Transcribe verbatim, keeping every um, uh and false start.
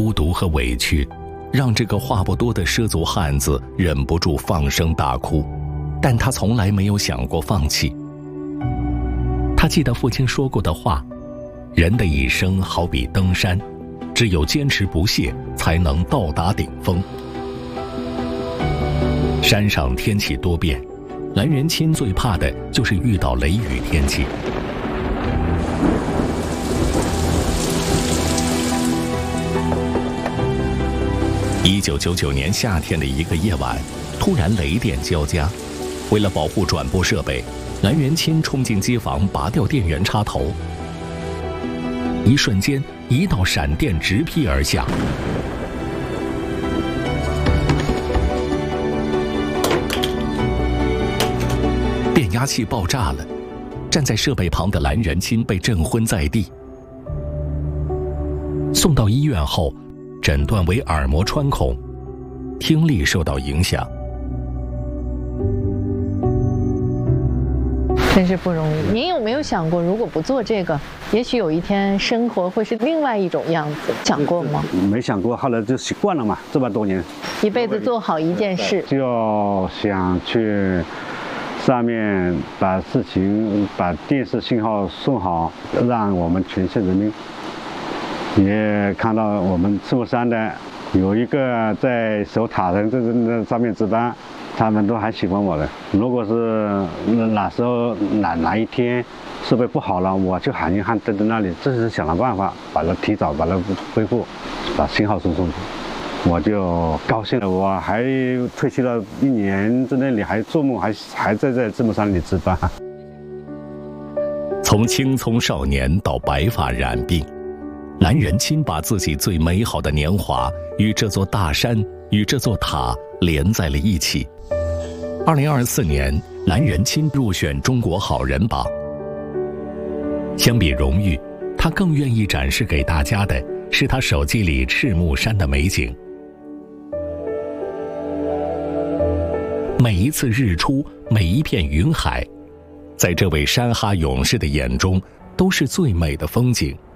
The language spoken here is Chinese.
孤独和委屈让这个话不多的畲族汉子忍不住放声大哭，但他从来没有想过放弃。他记得父亲说过的话，人的一生好比登山，只有坚持不懈才能到达顶峰。山上天气多变，蓝元钦最怕的就是遇到雷雨天气。一九九九年夏天的一个夜晚，突然雷电交加。为了保护转播设备，蓝元钦冲进机房，拔掉电源插头。一瞬间，一道闪电直劈而下，电压器爆炸了。站在设备旁的蓝元钦被震昏在地。送到医院后，诊断为耳膜穿孔，听力受到影响。 真是不容易。您有没有想过，如果不做这个，也许有一天生活会是另外一种样子？想过吗？ 没想过，后来就习惯了嘛，这么多年， 一辈子做好一件事， 就想去上面把事情、把电视信号送好，让我们全县人民也看到我们赤木山的有一个在守塔人这那上面值班。他们都还喜欢我的。如果是哪时候哪哪一天设备不好了，我就喊一喊在在那里，这是想了办法把它提早把它恢复，把信号送送去，我就高兴了。我还退休了一年之内里还做梦还还在在赤木山里值班。 从青葱少年到白发染鬓，蓝元钦把自己最美好的年华与这座大山与这座塔连在了一起。二零二四年，蓝元钦入选中国好人榜。相比荣誉，他更愿意展示给大家的是他手机里赤木山的美景。每一次日出，每一片云海，在这位山哈勇士的眼中，都是最美的风景。